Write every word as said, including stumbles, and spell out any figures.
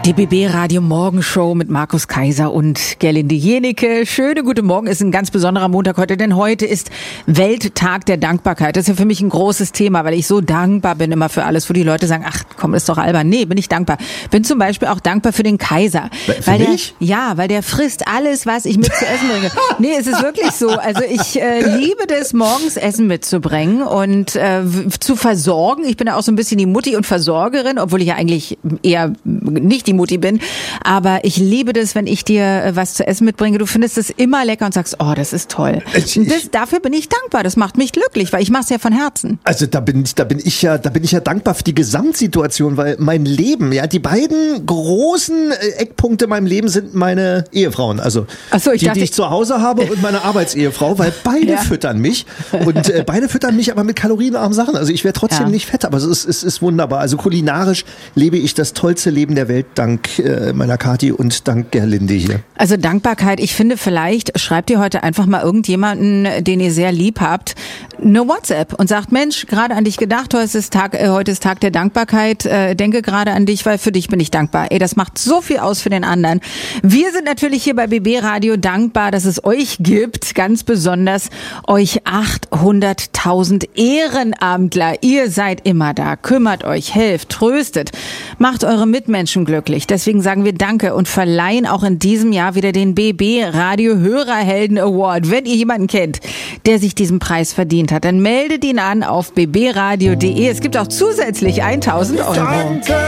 Die B B Radio Morgenshow mit Markus Kaiser und Gerlinde Jenecke. Schöne gute Morgen, ist ein ganz besonderer Montag heute, denn heute ist Welttag der Dankbarkeit. Das ist ja für mich ein großes Thema, weil ich so dankbar bin immer für alles, wo die Leute sagen, ach komm, ist doch albern. Nee, bin ich dankbar. Bin zum Beispiel auch dankbar für den Kaiser. Für weil mich? Der, ja, weil der frisst alles, was ich mit zu essen bringe. Nee, es ist wirklich so. Also ich äh, liebe das, morgens Essen mitzubringen und äh, zu versorgen. Ich bin ja auch so ein bisschen die Mutti und Versorgerin, obwohl ich ja eigentlich eher nicht die Mutti bin, aber ich liebe das, wenn ich dir was zu essen mitbringe. Du findest es immer lecker und sagst, oh, das ist toll. Ich, das, dafür bin ich dankbar. Das macht mich glücklich, weil ich mache es ja von Herzen. Also da bin ich, da bin ich ja, da bin ich ja dankbar für die Gesamtsituation, weil mein Leben, ja, die beiden großen Eckpunkte in meinem Leben sind meine Ehefrauen. Also Ach so, ich die, dachte, die ich zu Hause habe und meine Arbeitsehefrau, weil beide Ja. füttern mich und äh, beide füttern mich aber mit kalorienarmen Sachen. Also ich werde trotzdem Ja. nicht fett, aber es ist, es ist wunderbar. Also kulinarisch lebe ich das tollste Leben der Welt dank äh, meiner Kathi und dank Gerlinde hier. Also Dankbarkeit, ich finde, vielleicht schreibt ihr heute einfach mal irgendjemanden, den ihr sehr lieb habt, eine WhatsApp und sagt, Mensch, gerade an dich gedacht, heute ist Tag, äh, heute ist Tag der Dankbarkeit, äh, denke gerade an dich, weil für dich bin ich dankbar. Ey, das macht so viel aus für den anderen. Wir sind natürlich hier bei B B Radio dankbar, dass es euch gibt, ganz besonders euch achthunderttausend Ehrenamtler. Ihr seid immer da, kümmert euch, helft, tröstet, macht eure Mitmenschen glücklich. Deswegen sagen wir Danke und verleihen auch in diesem Jahr wieder den B B Radio Hörerhelden Award. Wenn ihr jemanden kennt, der sich diesen Preis verdient hat, dann meldet ihn an auf b b radio punkt de. Es gibt auch zusätzlich tausend Euro.